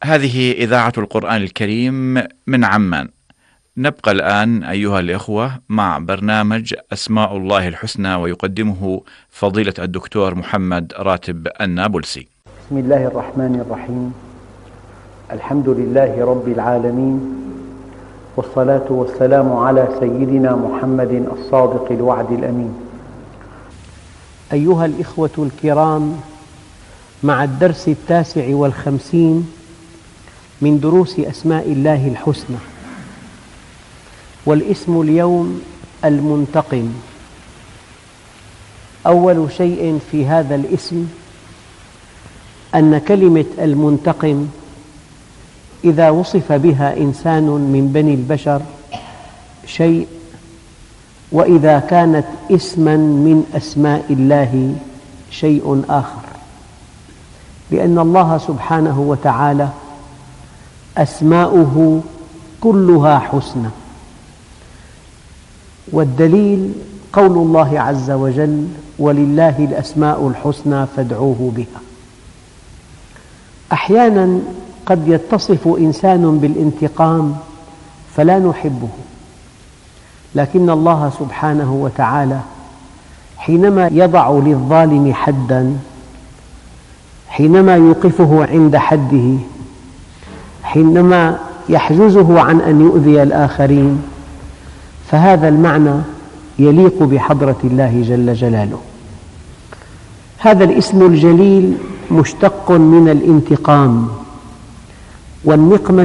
هذه إذاعة القرآن الكريم من عمان. نبقى الآن أيها الإخوة مع برنامج أسماء الله الحسنى، ويقدمه فضيلة الدكتور محمد راتب النابلسي. بسم الله الرحمن الرحيم. الحمد لله رب العالمين، والصلاة والسلام على سيدنا محمد الصادق الوعد الأمين. أيها الإخوة الكرام، مع الدرس 59 من دروس أسماء الله الحسنى، والاسم اليوم المنتقم. أول شيء في هذا الاسم أن كلمة المنتقم إذا وصف بها إنسان من بني البشر شيء، وإذا كانت اسما من أسماء الله شيء آخر، لأن الله سبحانه وتعالى أسماؤه كلها حسنى، والدليل قول الله عز وجل: ولله الأسماء الحسنى فادعوه بها. أحيانا قد يتصف إنسان بالانتقام فلا نحبه، لكن الله سبحانه وتعالى حينما يضع للظالم حداً، حينما يوقفه عند حده، حينما يحجزه عن أن يؤذي الآخرين، فهذا المعنى يليق بحضرة الله جل جلاله. هذا الاسم الجليل مشتق من الانتقام، والنقمة